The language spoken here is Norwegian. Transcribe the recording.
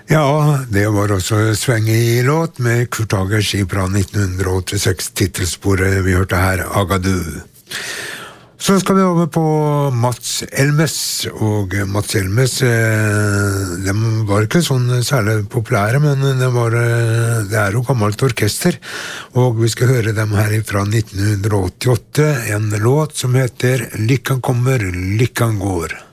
Ja, det var også Svenge i låt med Kurt Hagers fra 1986 titelsporet vi hørte her, Agadu. Så skal vi over på Mats Elmes, og Mats Elmes, de var ikke sånn særlig populære, men det jo gammelt orkester, og vi skal høre dem her fra 1988, en låt som heter Lyckan kommer, lyckan går.